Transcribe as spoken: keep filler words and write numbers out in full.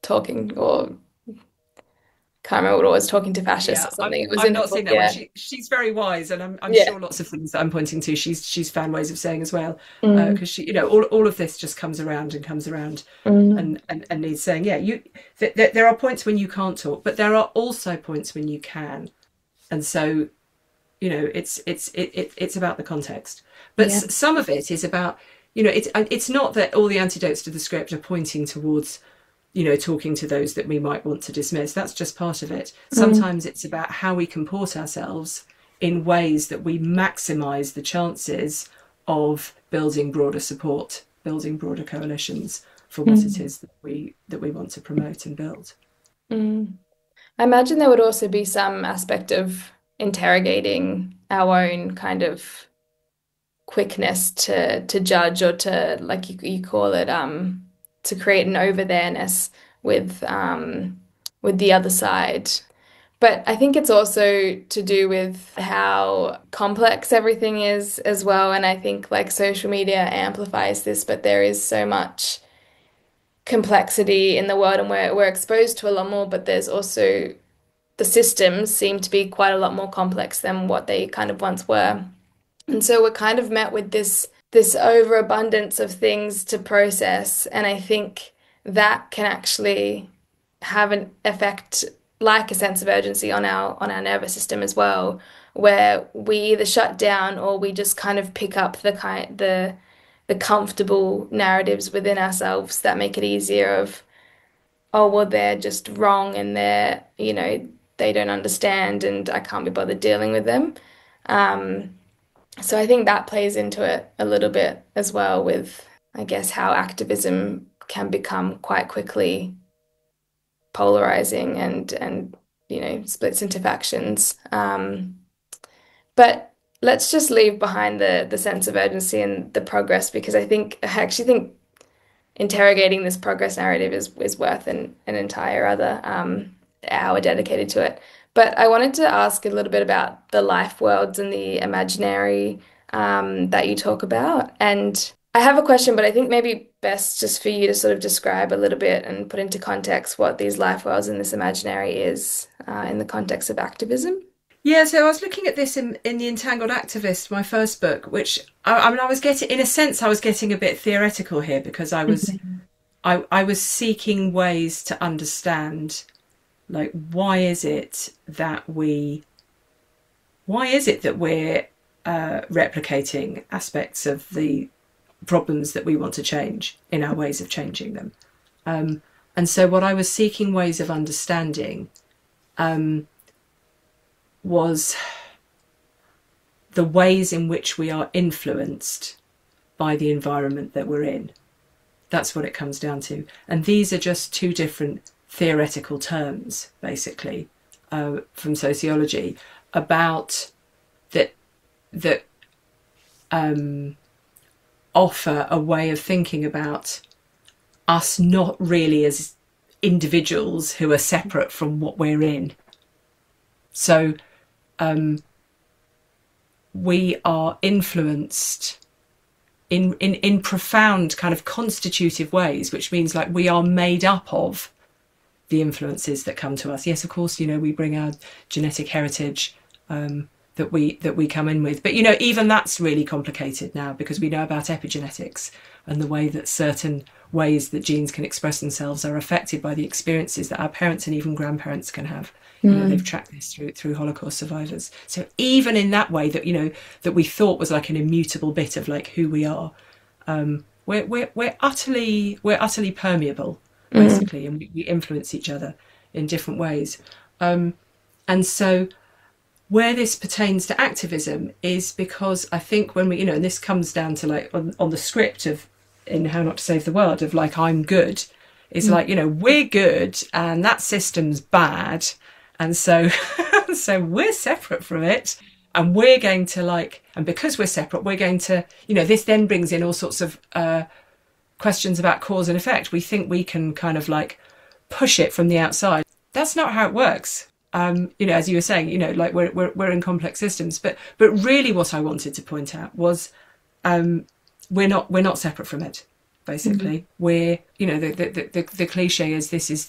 talking, or can't remember what it was, talking to fascists Yeah, or I'm something. It was I'm in a not book. seeing that one. Yeah. She she's very wise, and I'm I'm Yeah. sure lots of things that I'm pointing to, she's she's found ways of saying as well. Mm, Because she, you know, all all of this just comes around and comes around, mm, and and, and needs saying. Yeah, you th- th- there are points when you can't talk, but there are also points when you can, and so you know it's it's it, it it's about the context. But yeah. s- some of it is about, you know, it's it's not that all the antidotes to the script are pointing towards, you know, talking to those that we might want to dismiss. That's just part of it. Mm, Sometimes it's about how we comport ourselves in ways that we maximize the chances of building broader support, building broader coalitions for what it mm, is that we that we want to promote and build. mm. I imagine there would also be some aspect of interrogating our own kind of quickness to to judge, or to, like you, you call it, um to create an over there-ness with um with the other side. But I think it's also to do with how complex everything is as well. And I think like social media amplifies this, but there is so much complexity in the world, and we're we're exposed to a lot more, but there's also, the systems seem to be quite a lot more complex than what they kind of once were. And so we're kind of met with this this overabundance of things to process. And I think that can actually have an effect, like a sense of urgency, on our on our nervous system as well, where we either shut down or we just kind of pick up the kind the the comfortable narratives within ourselves that make it easier of, oh, well, they're just wrong, and they're, you know, they don't understand, and I can't be bothered dealing with them. Um, so I think that plays into it a little bit as well, with, I guess, how activism can become quite quickly polarizing, and and you know, splits into factions. Um, but let's just leave behind the the sense of urgency and the progress, because I think I actually think interrogating this progress narrative is is worth an an entire other um, hour dedicated to it. But I wanted to ask a little bit about the life worlds and the imaginary um, that you talk about. And I have a question, but I think maybe best just for you to sort of describe a little bit and put into context what these life worlds and this imaginary is uh, in the context of activism. Yeah, so I was looking at this in, in The Entangled Activist, my first book, which I, I mean, I was getting, in a sense, I was getting a bit theoretical here because I was, Mhm. I, I was seeking ways to understand, like, why is it that we, why is it that we're uh, replicating aspects of the problems that we want to change in our ways of changing them? Um, and so, what I was seeking ways of understanding um, was the ways in which we are influenced by the environment that we're in. That's what it comes down to. And these are just two different theoretical terms, basically, uh, from sociology about that that um, offer a way of thinking about us not really as individuals who are separate from what we're in. So um, we are influenced in, in in profound kind of constitutive ways, which means like we are made up of the influences that come to us. Yes, of course, you know, we bring our genetic heritage um, that we that we come in with, but you know, even that's really complicated now because we know about epigenetics and the way that certain ways that genes can express themselves are affected by the experiences that our parents and even grandparents can have. You know, they've Mm, tracked this through through Holocaust survivors. So even in that way that, you know, that we thought was like an immutable bit of like who we are, um, we're we're we're utterly we're utterly permeable, mm, basically, and we, we influence each other in different ways. Um, and so where this pertains to activism is because I think when we, you know, and this comes down to like on, on the script of in How Not to Save the World of like I'm good, it's mm, like, you know, we're good and that system's bad, and so so we're separate from it, and we're going to like, and because we're separate, we're going to, you know, this then brings in all sorts of uh, questions about cause and effect. We think we can kind of like push it from the outside. That's not how it works. Um, you know, as you were saying, you know, like we're, we're we're in complex systems, but but really, what I wanted to point out was um, we're not we're not separate from it. mm, Basically, we're, you know, the the, the the cliche is this is